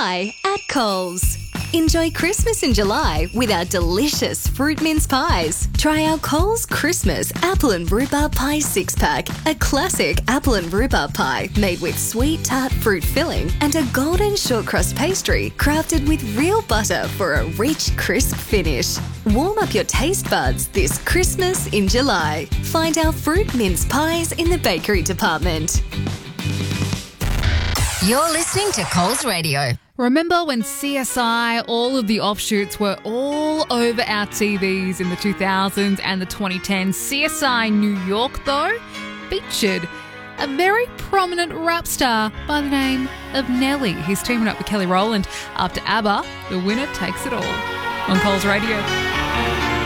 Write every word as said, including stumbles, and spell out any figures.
July at Coles. Enjoy Christmas in July with our delicious fruit mince pies. Try our Coles Christmas apple and rhubarb pie six-pack, a classic apple and rhubarb pie made with sweet tart fruit filling and a golden short crust pastry crafted with real butter for a rich, crisp finish. Warm up your taste buds this Christmas in July. Find our fruit mince pies in the bakery department. You're listening to Coles Radio. Remember when C S I, all of the offshoots were all over our T Vs in the two thousands and the twenty tens? C S I New York, though, featured a very prominent rap star by the name of Nelly. He's teaming up with Kelly Rowland after ABBA, The Winner Takes It All, on Coles Radio.